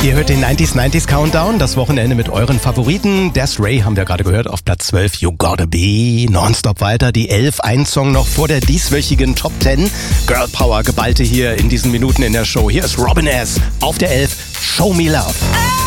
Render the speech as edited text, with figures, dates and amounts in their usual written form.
Ihr hört den 90s Countdown, das Wochenende mit euren Favoriten. Des Ray haben wir gerade gehört auf Platz 12, You Gotta Be. Nonstop weiter, die 11, ein Song noch vor der dieswöchigen Top 10. Girl Power geballte hier in diesen Minuten in der Show. Hier ist Robin S. auf der 11, Show Me Love.